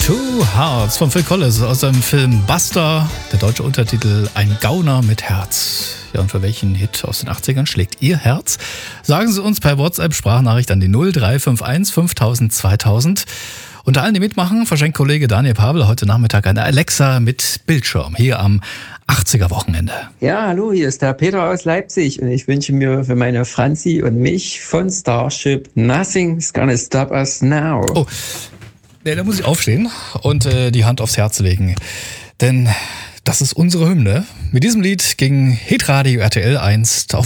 Two Hearts von Phil Collins aus seinem Film Buster. Der deutsche Untertitel Ein Gauner mit Herz. Ja, und für welchen Hit aus den 80ern schlägt Ihr Herz? Sagen Sie uns per WhatsApp-Sprachnachricht an die 0351 5000 2000. Unter allen, die mitmachen, verschenkt Kollege Daniel Pabel heute Nachmittag eine Alexa mit Bildschirm hier am 80er-Wochenende. Ja, hallo, hier ist der Peter aus Leipzig und ich wünsche mir für meine Franzi und mich von Starship Nothing's Gonna Stop Us Now. Oh, ja, da muss ich aufstehen und die Hand aufs Herz legen, denn das ist unsere Hymne. Mit diesem Lied ging Hitradio RTL 1 auf